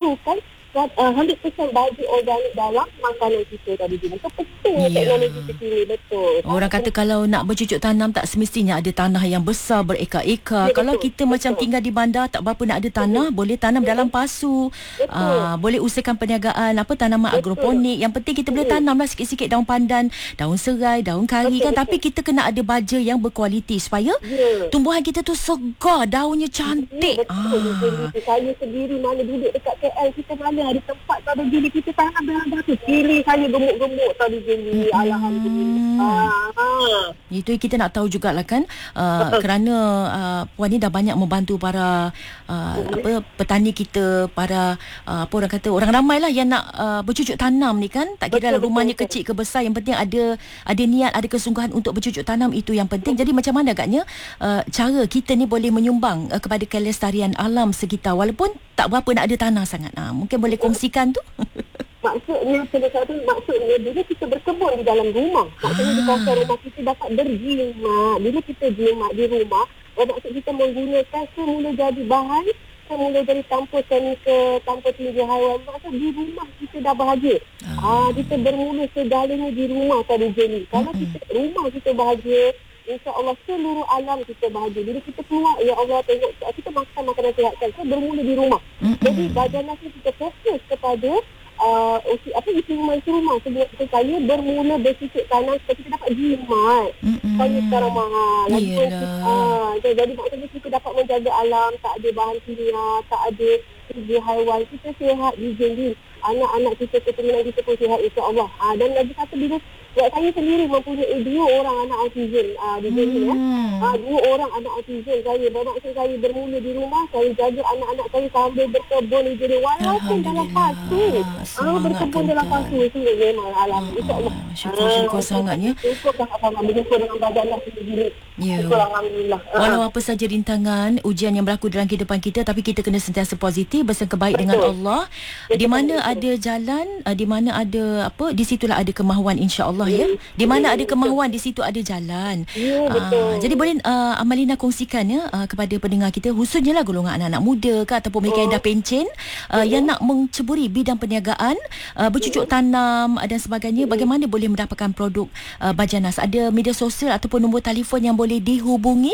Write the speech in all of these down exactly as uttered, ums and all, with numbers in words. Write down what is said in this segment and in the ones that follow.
memerlukan uh, one hundred percent baju organik dalam makanan kita tadi. Itu pentingnya Ya. teknologi terkini, betul. Orang kata kalau nak bercucuk tanam tak semestinya ada tanah yang besar berekar-ekar. Ya, Kalau betul, kita macam betul. tinggal di bandar tak berapa nak ada tanah, boleh tanam dalam pasu. Betul. Ah, boleh usahakan perniagaan apa tanaman Betul. agroponik. Yang penting kita boleh tanamlah sikit-sikit daun pandan, daun serai, daun kari Betul, kan. betul. Tapi kita kena ada baja yang berkualiti supaya Ya. tumbuhan kita tu segar, daunnya Ya, cantik. betul. Ah. Jadi, saya sendiri mana duduk dekat K L, kita mana ada tempat tadi jeli kita tanam dalam batu. Pilih saya gemuk-gemuk tadi jeli. Mm-mm. Alhamdulillah. Ah. Itu kita nak tahu jugalah kan uh, kerana uh, puan ni dah banyak membantu para uh, apa petani kita, para uh, apa orang kata orang ramai lah yang nak uh, bercucuk tanam ni kan. Tak kira lah Betul, rumahnya betul, kecil ke besar, yang penting ada ada niat, ada kesungguhan untuk bercucuk tanam, itu yang penting. Jadi macam mana agaknya uh, cara kita ni boleh menyumbang uh, kepada kelestarian alam sekitar walaupun tak berapa nak ada tanah sangat. Uh, mungkin boleh kongsikan tu. Maksudnya, salah satu maksudnya bila kita berkebun di dalam rumah. Maksudnya di kawasan rumah kita dapat berjimat. Bila kita jimat di rumah, maksud kita menggunakan semula jadi bahan, semula jadi tanpa chemical, tanpa tinggi haiwan. Maksud di rumah kita dah bahagia. Ah, kita bermula segalanya di rumah tadi Jenny. Kalau kita rumah kita bahagia, insya-Allah seluruh alam kita bahagia. Bila kita keluar, ya Allah tengok kita makan makanan sihat kan. So, bermula di rumah. Jadi badan kita fokus kepada Uh, usi, apa isi rumah isi rumah sebab saya bermula bercucuk tanam supaya kita dapat jimat. Saya sekarang mahal lagi pun kita, uh, jadi maksudnya kita dapat menjaga alam, tak ada bahan kimia, tak ada tinggi haiwan, kita sihat di jadi anak-anak kita, keturunan kita pun sihat insya-Allah. Uh, dan lagi satu bila buat saya sendiri mempunyai dua orang anak autism uh, di sini ya. Uh, dua orang anak autism saya. Bermaksud saya bermula di rumah, saya jaga anak-anak saya sambil berkebun di jadi walaupun dalam pasu. Ah, berkebun dalam pasu itu memang alam insya-Allah. Syukur-syukur sangatnya. Syukur alhamdulillah berjumpa dengan badan sendiri. Ya. Syukur alhamdulillah. Uh, Walau apa saja rintangan, ujian yang berlaku dalam kehidupan kita, tapi kita kena sentiasa positif, bersangka baik Betul. dengan Allah. Di mana ada jalan, uh, di mana ada apa, di situlah ada kemahuan insya-Allah ya. Di mana ada kemahuan, di situ ada jalan. Ya, betul. Uh, jadi boleh uh, Amalina kongsikan ya uh, kepada pendengar kita, khususnya lah golongan anak-anak muda ke ataupun mereka yang dah pencen uh, yang nak menceburi bidang perniagaan, uh, bercucuk tanam uh, dan sebagainya, bagaimana boleh mendapatkan produk uh, Bajanas? Ada media sosial ataupun nombor telefon yang boleh dihubungi?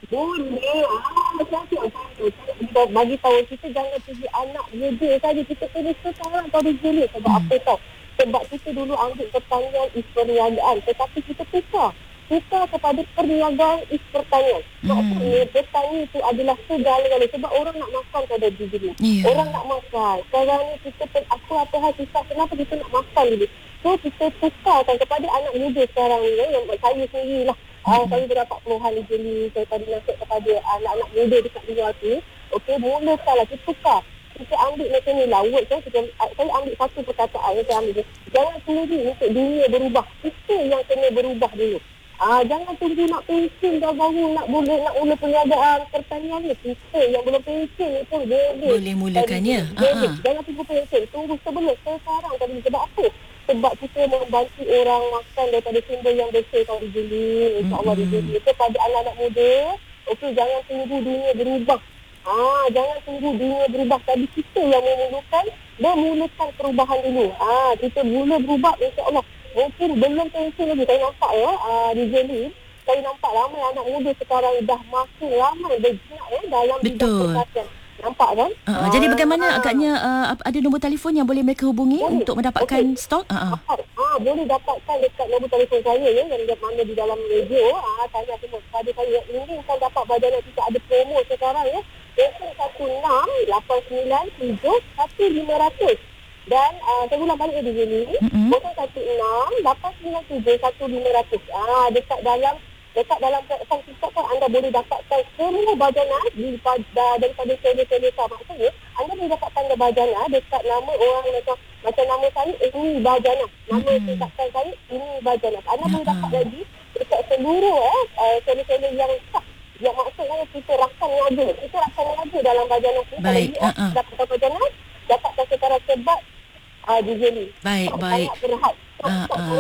Boleh. Ah, macam tu. Kita bagi tahu kita jangan pergi anak muda saja. Kita kena sekarang pada jenis. Sebab hmm. apa tau? Sebab kita dulu ambil pertanian is perniagaan. Tetapi kita tukar. Tukar kepada perniagaan is pertanian. Hmm. Maksudnya bertani itu adalah segala-galanya. Sebab orang nak makan pada diri. Yeah. Orang nak makan. Sekarang ni kita pun apa-apa hal susah. Kenapa kita nak makan dulu? So kita tukarkan kepada anak muda sekarang ni. Yang saya sendiri lah. Uh, saya berdapat peluhan jeli. Saya tadi nasihat kepada anak-anak muda dekat luar tu. Okey, mulakanlah kita tukar. Kita ambil macam ni lah. Word kan, kita, saya ambil satu perkataan yang saya ambil. Jangan sendiri untuk dunia berubah. Kita yang kena berubah dulu. Ah, jangan tunggu nak pension dah baru nak boleh nak mula perniagaan pertanian ni. Kita yang belum pension ni pun boleh. Boleh mulakan ya. Boleh. Jangan tunggu pension. Tunggu sebelum sekarang tadi. Sebab apa? Sebab kita membantu orang makan daripada sumber yang bersih kalau dijeli. InsyaAllah mm-hmm. dijeli. Itu pada anak-anak muda. Okey, jangan tunggu dunia berubah. Ah, jangan tunggu dunia berubah. Tadi kita yang memerlukan, memulakan perubahan dulu. Ah, kita mula berubah insya-Allah. Mungkin belum pension lagi. Saya nampak ya, uh, di Jeli. Saya nampak ramai anak muda sekarang dah makin ramai bergerak ya, dalam bidang pertanian. Nampak kan? Uh, uh, jadi bagaimana uh, agaknya uh, ada nombor telefon yang boleh mereka hubungi boleh. Untuk mendapatkan okay. stok? Uh, uh. Ah, boleh dapatkan dekat nombor telefon saya ya, yang mana di dalam radio. Ah, tanya semua kepada saya. Ini kan dapat Bajanas kita ada promo sekarang ya. kosong satu enam lapan sembilan tujuh satu lima kosong. Dan uh, saya ulang balik di sini. kosong satu enam lapan sembilan tujuh satu lima kosong. Ah, dekat dalam dekat dalam platform TikTok kan anda boleh dapatkan semua Bajanas daripada daripada sel-sel maksudnya anda boleh dapatkan Bajanas dekat nama orang macam macam nama saya ini Bajanas, nama tingkatan saya ini Bajanas. Anda uh-huh. boleh dapat lagi dekat seluruh eh uh, sel-sel yang sah. Yang maksudnya kita rakan niaga, kita rakan niaga dalam Bajanas ni. Baik, kalau uh-huh. dapatkan Bajanas, dapatkan secara sebab uh, di sini. Baik, so, baik. Sangat berhad. Ah, ah.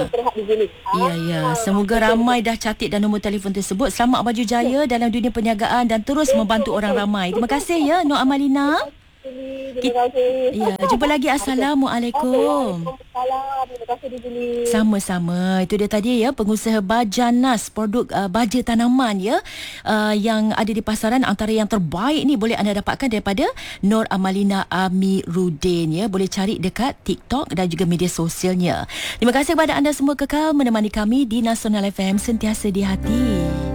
Ya, ya. Semoga ramai dah catat dan nombor telefon tersebut. Selamat baju jaya dalam dunia perniagaan dan terus membantu orang ramai. Terima kasih ya, Nur Amalina. Terima kasih. Ya, jumpa lagi. Assalamualaikum. Waalaikumsalam. Terima kasih Dibeli. Sama-sama. Itu dia tadi ya, pengusaha Bajanas, produk uh, baja tanaman ya, uh, yang ada di pasaran, antara yang terbaik ni boleh anda dapatkan daripada Nur Amalina Amiruddin ya. Boleh cari dekat TikTok dan juga media sosialnya. Terima kasih kepada anda semua kekal menemani kami di Nasional F M, sentiasa di hati.